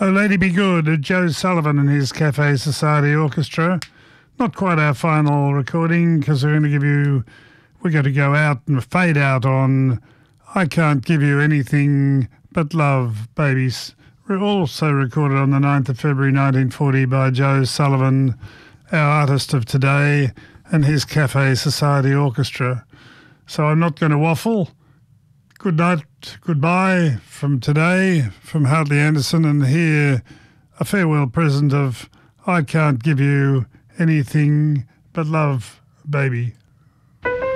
Oh Lady Be Good, Joe Sullivan and his Cafe Society Orchestra. Not quite our final recording because we're going to go out and fade out on I Can't Give You Anything But Love, Babies. We're also recorded on the 9th of February 1940 by Joe Sullivan, our artist of today, and his Cafe Society Orchestra. So I'm not going to waffle. Good night, goodbye from today, from Hartley Anderson, and here a farewell present of I Can't Give You Anything But Love, Baby.